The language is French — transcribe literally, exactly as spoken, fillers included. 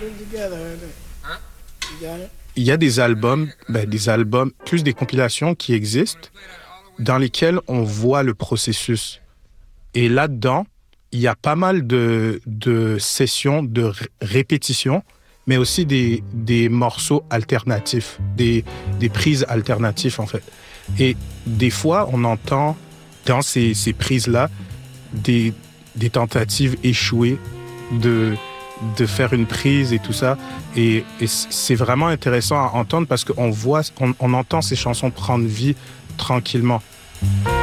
Il y a des albums, ben, des albums, plus des compilations qui existent dans lesquelles on voit le processus. Et là-dedans, il y a pas mal de, de sessions de r- répétition, mais aussi des, des morceaux alternatifs, des, des prises alternatives, en fait. Et des fois, on entend dans ces, ces prises-là des, des tentatives échouées de, de faire une prise et tout ça. Et, et c'est vraiment intéressant à entendre parce qu'on voit, on, on entend ces chansons prendre vie tranquillement.